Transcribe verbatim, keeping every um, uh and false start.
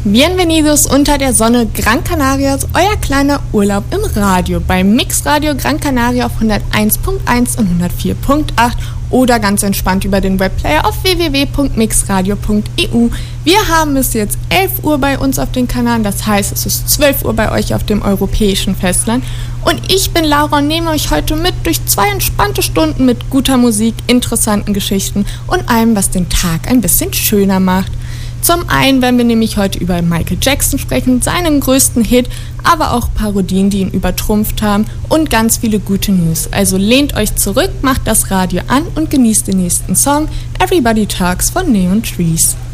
Bienvenidos unter der Sonne Gran Canarias, euer kleiner Urlaub im Radio bei Mix Radio Gran Canaria auf hunderteins Punkt eins und hundertvier Punkt acht oder ganz entspannt über den Webplayer auf w w w Punkt mixradio Punkt e u. Wir haben es jetzt elf Uhr bei uns auf den Kanaren, das heißt, es ist zwölf Uhr bei euch auf dem europäischen Festland. Und ich bin Laura und nehme euch heute mit durch zwei entspannte Stunden mit guter Musik, interessanten Geschichten und allem, was den Tag ein bisschen schöner macht. Zum einen werden wir nämlich heute über Michael Jackson sprechen, seinen größten Hit, aber auch Parodien, die ihn übertrumpft haben und ganz viele gute News. Also lehnt euch zurück, macht das Radio an und genießt den nächsten Song Everybody Talks von Neon Trees.